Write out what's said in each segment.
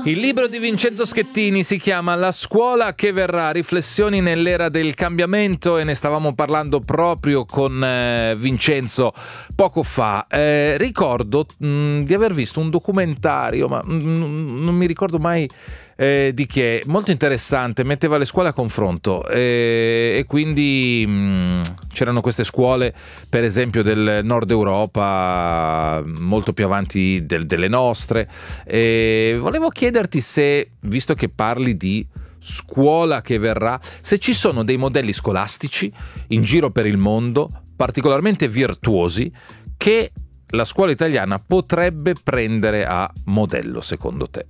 Il libro di Vincenzo Schettini si chiama La scuola che verrà, riflessioni nell'era del cambiamento, e ne stavamo parlando proprio con Vincenzo poco fa. Ricordo di aver visto un documentario, ma non mi ricordo mai di che è, molto interessante, metteva le scuole a confronto e quindi c'erano queste scuole, per esempio del nord Europa, molto più avanti delle nostre, e volevo chiederti se, visto che parli di scuola che verrà, se ci sono dei modelli scolastici in giro per il mondo particolarmente virtuosi che la scuola italiana potrebbe prendere a modello, secondo te?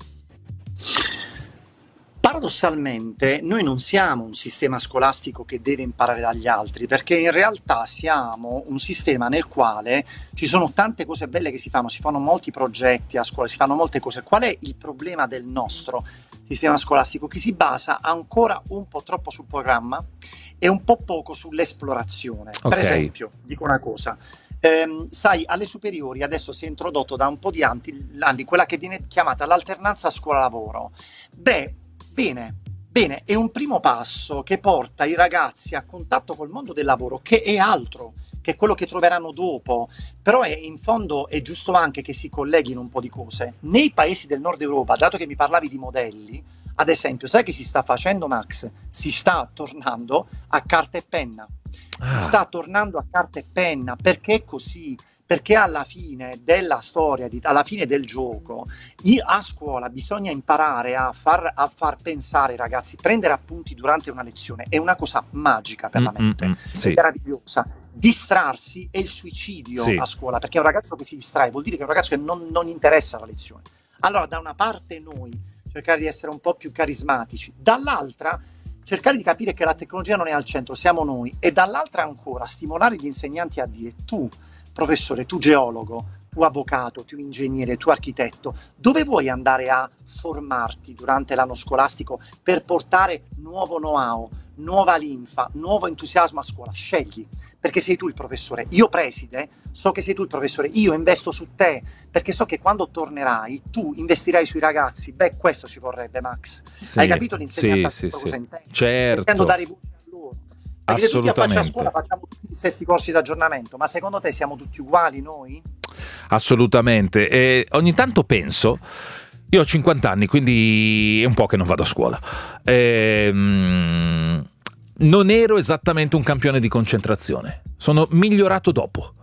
Paradossalmente, noi non siamo un sistema scolastico che deve imparare dagli altri, perché in realtà siamo un sistema nel quale ci sono tante cose belle che si fanno molti progetti a scuola, si fanno molte cose. Qual è il problema del nostro sistema scolastico? Che si basa ancora un po' troppo sul programma e un po' poco sull'esplorazione. Per esempio, dico una cosa. Sai, alle superiori adesso si è introdotto da un po' di anni quella che viene chiamata l'alternanza scuola-lavoro. Bene, è un primo passo che porta i ragazzi a contatto col mondo del lavoro, che è altro che quello che troveranno dopo, però in fondo è giusto anche che si colleghino un po' di cose. Nei paesi del nord Europa, dato che mi parlavi di modelli, ad esempio, sai che si sta facendo, Max? Si sta tornando a carta e penna. Si sta tornando a carta e penna, perché è così? Perché alla fine della storia, alla fine del gioco, a scuola bisogna imparare a far pensare i ragazzi, prendere appunti durante una lezione, è una cosa magica per la mente, sì. È meravigliosa. Distrarsi è il suicidio a scuola, perché un ragazzo che si distrae vuol dire che è un ragazzo che non interessa la lezione. Allora, da una parte noi cercare di essere un po' più carismatici, dall'altra cercare di capire che la tecnologia non è al centro, siamo noi, e dall'altra ancora stimolare gli insegnanti a dire: tu professore, tu geologo, tu avvocato, tu ingegnere, tu architetto, dove vuoi andare a formarti durante l'anno scolastico per portare nuovo know-how, nuova linfa, nuovo entusiasmo a scuola? Scegli, perché sei tu il professore. Io preside, so che sei tu il professore, io investo su te, perché so che quando tornerai tu investirai sui ragazzi. Beh, questo ci vorrebbe, Max. Sì, hai capito l'insegnante sì, cosa intende? certo. Intendo dare voce a loro. Perché tutti a faccia a scuola facciamo tutti gli stessi corsi d'aggiornamento, ma secondo te siamo tutti uguali noi? Assolutamente. E ogni tanto penso, io ho 50 anni, quindi è un po' che non vado a scuola. Non ero esattamente un campione di concentrazione, sono migliorato dopo.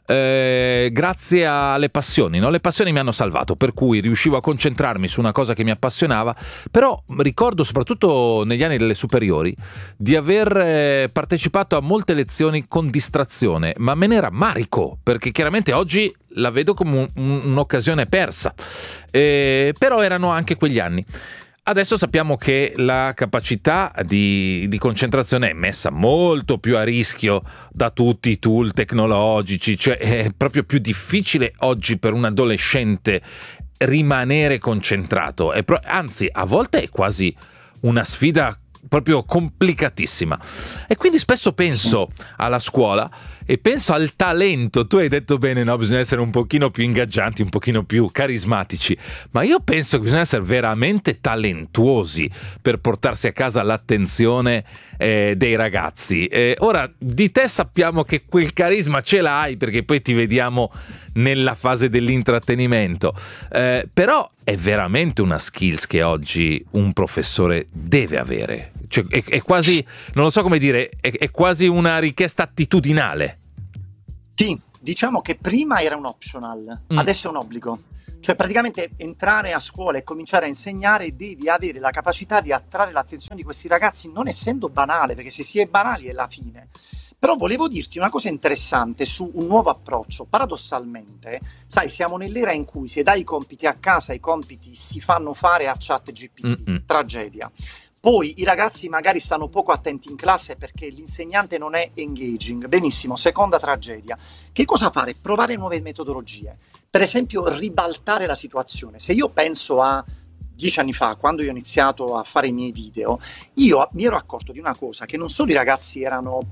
Grazie alle passioni, no? Le passioni mi hanno salvato, per cui riuscivo a concentrarmi su una cosa che mi appassionava. Però ricordo, soprattutto negli anni delle superiori, di aver partecipato a molte lezioni con distrazione, ma me ne rammarico, perché chiaramente oggi la vedo come un'occasione persa, però erano anche quegli anni. Adesso sappiamo che la capacità di concentrazione è messa molto più a rischio da tutti i tool tecnologici, cioè è proprio più difficile oggi per un adolescente rimanere concentrato, anzi a volte è quasi una sfida proprio complicatissima. E quindi spesso penso alla scuola e penso al talento. Tu hai detto bene, no? Bisogna essere un pochino più ingaggianti, un pochino più carismatici, ma io penso che bisogna essere veramente talentuosi per portarsi a casa l'attenzione dei ragazzi. Ora, di te sappiamo che quel carisma ce l'hai, perché poi ti vediamo nella fase dell'intrattenimento, però è veramente una skills che oggi un professore deve avere. Cioè, è quasi, non lo so come dire, è quasi una richiesta attitudinale. Sì, diciamo che prima era un optional, adesso è un obbligo. Cioè praticamente entrare a scuola e cominciare a insegnare, devi avere la capacità di attrarre l'attenzione di questi ragazzi, non essendo banale, perché se si è banali è la fine. Però volevo dirti una cosa interessante su un nuovo approccio. Paradossalmente, sai, siamo nell'era in cui se dai i compiti a casa, i compiti si fanno fare a ChatGPT, tragedia. Poi i ragazzi magari stanno poco attenti in classe perché l'insegnante non è engaging. Benissimo, seconda tragedia. Che cosa fare? Provare nuove metodologie. Per esempio, ribaltare la situazione. Se io penso a 10 anni fa, quando io ho iniziato a fare i miei video, io mi ero accorto di una cosa, che non solo i ragazzi erano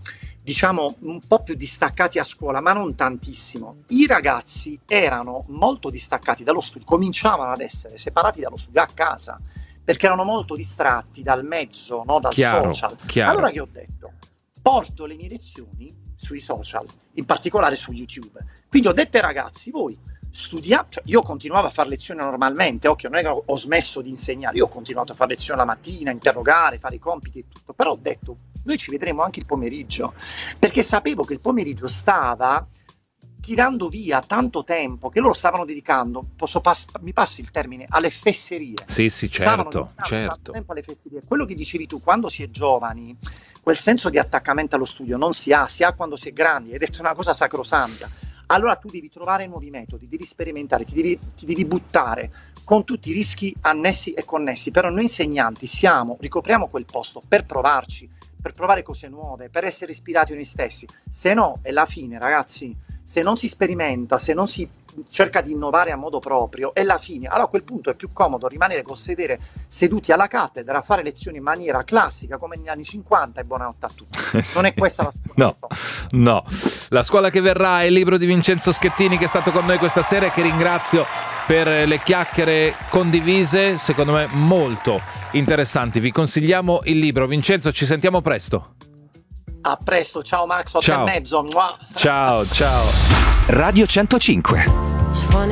diciamo un po' più distaccati a scuola, ma non tantissimo. I ragazzi erano molto distaccati dallo studio, cominciavano ad essere separati dallo studio a casa, perché erano molto distratti dal mezzo, no? Dal social. Allora che ho detto? Porto le mie lezioni sui social, in particolare su YouTube. Quindi ho detto ai ragazzi, voi studiate, cioè io continuavo a fare lezioni normalmente, occhio, non è che ho smesso di insegnare, io ho continuato a fare lezioni la mattina, interrogare, fare i compiti e tutto, però ho detto, noi ci vedremo anche il pomeriggio, perché sapevo che il pomeriggio stava tirando via tanto tempo che loro stavano dedicando, mi passi il termine, alle fesserie. Sì, certo. Tanto tempo alle fesserie. Quello che dicevi tu, quando si è giovani, quel senso di attaccamento allo studio non si ha quando si è grandi, hai detto una cosa sacrosanta. Allora tu devi trovare nuovi metodi, devi sperimentare, ti devi buttare con tutti i rischi annessi e connessi. Però noi insegnanti ricopriamo quel posto per provarci, per provare cose nuove, per essere ispirati noi stessi. Se no, è la fine, ragazzi. Se non si sperimenta, se non si cerca di innovare a modo proprio, è la fine. Allora a quel punto è più comodo rimanere col sedere seduti alla cattedra a fare lezioni in maniera classica come negli anni 50 e buonanotte a tutti. Non è questa la scuola. No. La scuola che verrà è il libro di Vincenzo Schettini, che è stato con noi questa sera e che ringrazio per le chiacchiere condivise, secondo me molto interessanti. Vi consigliamo il libro. Vincenzo, ci sentiamo presto. A presto, ciao Max, 8:30. Ciao. Radio 105.